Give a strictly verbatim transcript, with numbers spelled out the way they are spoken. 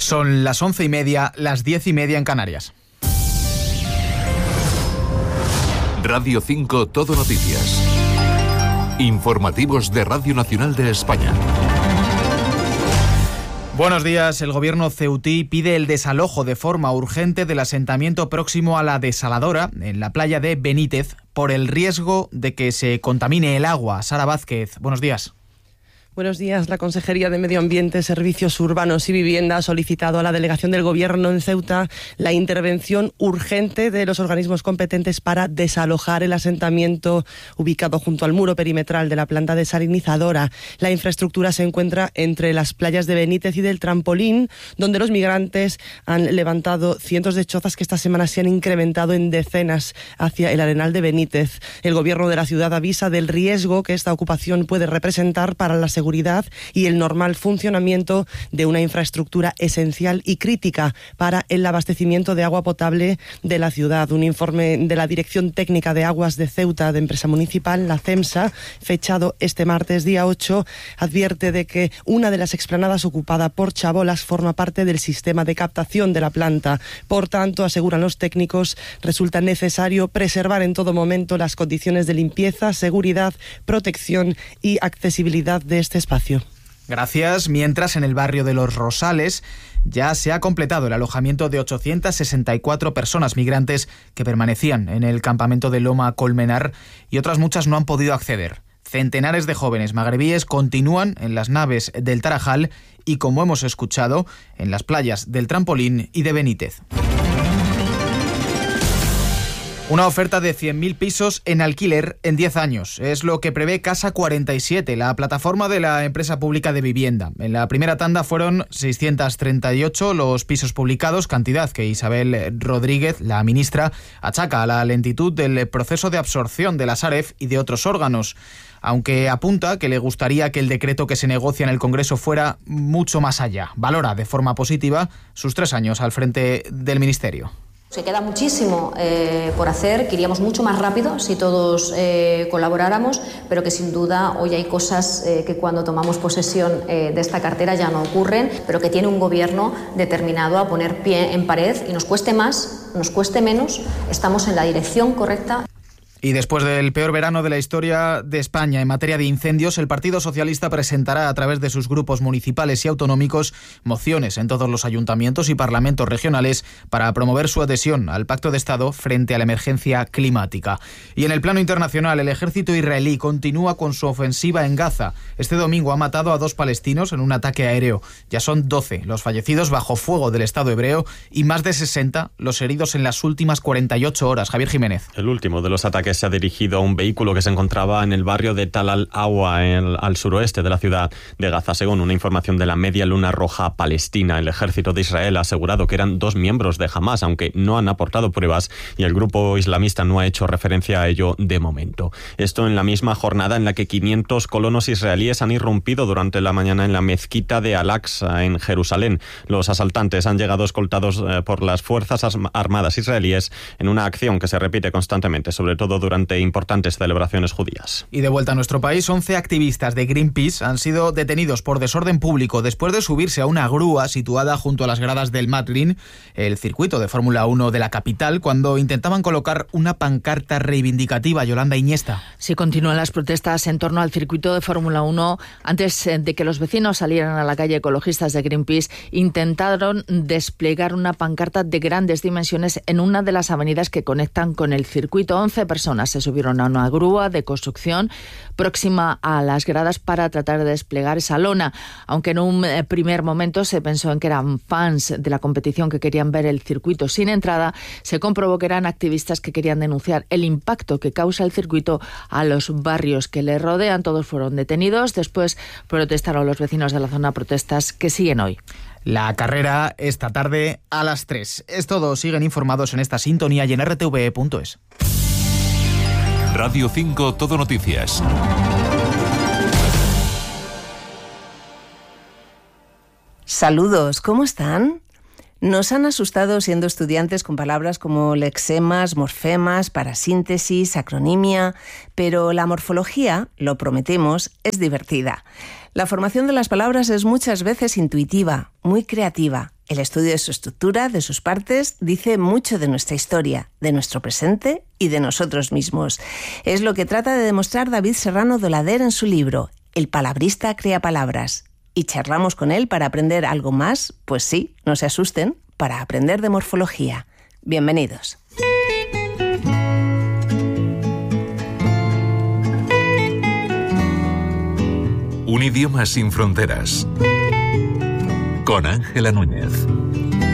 Son las once y media, las diez y media en Canarias. Radio cinco Todo Noticias. Informativos de Radio Nacional de España. Buenos días. El gobierno ceutí pide el desalojo de forma urgente del asentamiento próximo a la desaladora, en la playa de Benítez, por el riesgo de que se contamine el agua. Sara Vázquez, buenos días. Buenos días. La Consejería de Medio Ambiente, Servicios Urbanos y Vivienda ha solicitado a la delegación del Gobierno en Ceuta la intervención urgente de los organismos competentes para desalojar el asentamiento ubicado junto al muro perimetral de la planta desalinizadora. La infraestructura se encuentra entre las playas de Benítez y del Trampolín, donde los migrantes han levantado cientos de chozas que esta semana se han incrementado en decenas hacia el Arenal de Benítez. El Gobierno de la ciudad avisa del riesgo que esta ocupación puede representar para la seguridad seguridad y el normal funcionamiento de una infraestructura esencial y crítica para el abastecimiento de agua potable de la ciudad. Un informe de la Dirección Técnica de Aguas de Ceuta, de Empresa Municipal, la CEMSA, fechado este martes día ocho, advierte de que una de las explanadas ocupada por chabolas forma parte del sistema de captación de la planta. Por tanto, aseguran los técnicos, resulta necesario preservar en todo momento las condiciones de limpieza, seguridad, protección y accesibilidad de este espacio. Gracias. Mientras, en el barrio de Los Rosales ya se ha completado el alojamiento de ochocientas sesenta y cuatro personas migrantes que permanecían en el campamento de Loma Colmenar y otras muchas no han podido acceder. Centenares de jóvenes magrebíes continúan en las naves del Tarajal y, como hemos escuchado, en las playas del Trampolín y de Benítez. Una oferta de cien mil pisos en alquiler en diez años. Es lo que prevé Casa cuarenta y siete, la plataforma de la empresa pública de vivienda. En la primera tanda fueron seiscientos treinta y ocho los pisos publicados, cantidad que Isabel Rodríguez, la ministra, achaca a la lentitud del proceso de absorción de la Sareb y de otros órganos, aunque apunta que le gustaría que el decreto que se negocia en el Congreso fuera mucho más allá. Valora de forma positiva sus tres años al frente del Ministerio. Se queda muchísimo eh, por hacer, que iríamos mucho más rápido si todos eh, colaboráramos, pero que sin duda hoy hay cosas eh, que cuando tomamos posesión eh, de esta cartera ya no ocurren, pero que tiene un gobierno determinado a poner pie en pared y nos cueste más, nos cueste menos, estamos en la dirección correcta. Y después del peor verano de la historia de España en materia de incendios, el Partido Socialista presentará a través de sus grupos municipales y autonómicos mociones en todos los ayuntamientos y parlamentos regionales para promover su adhesión al Pacto de Estado frente a la emergencia climática. Y en el plano internacional, el ejército israelí continúa con su ofensiva en Gaza. Este domingo ha matado a dos palestinos en un ataque aéreo. Ya son doce los fallecidos bajo fuego del Estado hebreo y más de sesenta los heridos en las últimas cuarenta y ocho horas. Javier Jiménez. El último de los ataques se ha dirigido a un vehículo que se encontraba en el barrio de Tal al-Awa, al suroeste de la ciudad de Gaza. Según una información de la Media Luna Roja Palestina, el ejército de Israel ha asegurado que eran dos miembros de Hamás, aunque no han aportado pruebas y el grupo islamista no ha hecho referencia a ello de momento. Esto en la misma jornada en la que quinientos colonos israelíes han irrumpido durante la mañana en la mezquita de Al-Aqsa en Jerusalén. Los asaltantes han llegado escoltados por las fuerzas armadas israelíes en una acción que se repite constantemente, sobre todo durante importantes celebraciones judías. Y de vuelta a nuestro país, once activistas de Greenpeace han sido detenidos por desorden público después de subirse a una grúa situada junto a las gradas del Madrid, el circuito de Fórmula uno de la capital, cuando intentaban colocar una pancarta reivindicativa. Yolanda Iniesta. Sí, continúan las protestas en torno al circuito de Fórmula uno. Antes de que los vecinos salieran a la calle, ecologistas de Greenpeace intentaron desplegar una pancarta de grandes dimensiones en una de las avenidas que conectan con el circuito. once personas se subieron a una grúa de construcción próxima a las gradas para tratar de desplegar esa lona, aunque en un primer momento se pensó en que eran fans de la competición que querían ver el circuito sin entrada. Se comprobó que eran activistas que querían denunciar el impacto que causa el circuito a los barrios que le rodean. Todos fueron detenidos. Después protestaron los vecinos de la zona, protestas que siguen hoy. La carrera esta tarde a las tres. Es todo. Siguen informados en esta sintonía y en r t v punto es. Radio cinco Todo Noticias. Saludos, ¿cómo están? Nos han asustado siendo estudiantes con palabras como lexemas, morfemas, parasíntesis, acronimia, pero la morfología, lo prometemos, es divertida. La formación de las palabras es muchas veces intuitiva, muy creativa El estudio de su estructura, de sus partes, dice mucho de nuestra historia, de nuestro presente y de nosotros mismos. Es lo que trata de demostrar David Serrano Dolader en su libro El palabrista crea palabras. Y charlamos con él para aprender algo más, pues sí, no se asusten, para aprender de morfología. Bienvenidos. Un idioma sin fronteras. Con Ángela Núñez.